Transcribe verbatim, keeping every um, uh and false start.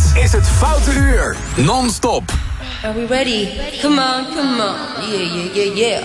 is het Foute Uur. Non-stop. Are we ready? Come on, come on. Yeah, yeah, yeah, yeah.